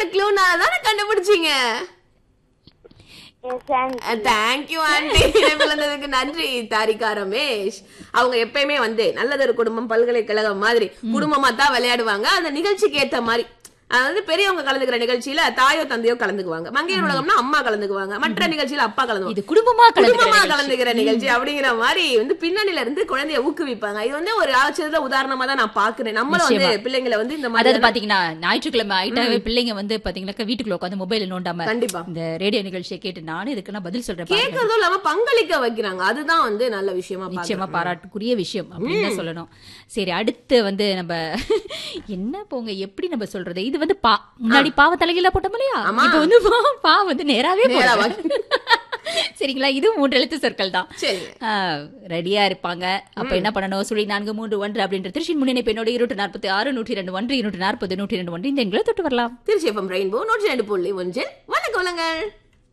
க்ளூனால தானே கண்டுபிடிச்சீங்க. Thank you aunty. இணைப்பிழந்ததுக்கு நன்றி தாரிகா ரமேஷ். அவங்க எப்பயுமே வந்து நல்லதொரு குடும்பம் பல்கலைக்கழகம் மாதிரி குடும்பமா தான் விளையாடுவாங்க. அந்த நிகழ்ச்சிக்கு ஏத்த மாதிரி அதாவது பெரியவங்க கலந்துக்கிற நிகழ்ச்சியில தாயோ தந்தையோ கலந்துக்குவாங்க, மங்கையர் உலகம்னா அம்மா கலந்துக்குவாங்க, மற்ற நிகழ்ச்சியில அப்பா கலந்துக்குவாங்க, குடும்பமா கலந்துக்கிற நிகழ்ச்சி அப்படிங்கிற மாதிரி வந்து பின்னணியில இருந்து குழந்தைய ஊக்குவிப்பாங்க. இது வந்து ஒரு ஆச்சரியத்துல உதாரணமா தான் நான் பாக்குறேன். நம்மளும் வந்து பிள்ளைங்களை வந்து இந்த மாதிரி பாத்தீங்கன்னா ஞாயிற்றுக்கிழமை ஆயிட்டாவே பிள்ளைங்க வந்து பாத்தீங்கன்னா வீட்டுக்குள்ள உட்காந்து மொபைல் நோண்டாம கண்டிப்பா இந்த ரேடியோ நிகழ்ச்சியை கேட்டு நானே இதுக்கு நான் பதில் சொல்றேன் கேட்கறதும் இல்லாம பங்களிக்க வைக்கிறாங்க. அதுதான் வந்து நல்ல விஷயமா நிச்சயமா பாராட்டுக்குரிய விஷயம் அப்படின்னு சொல்லணும். சரி, அடுத்து வந்து நம்ம என்ன போங்க எப்படி நம்ம சொல்றது, இது வந்து முன்னாடி பாவ தலைகீழ போட்டோம் இல்லையா, இப்ப வந்து பா வந்து நேராவே போடுறாங்க. சரிங்களா, இது 3 எழுத்து சொற்கள் தான். ரெடியா இருப்பாங்க. அப்ப என்ன பண்ணணும், 0431 அப்படின்ற திருச்சியின் முன்னிணைப்பு என்னோட 246 102 1 240 102 இந்த எங்களை தொட்டு வரலாம். Trichy FM rainbow 102.1. வணக்கம்.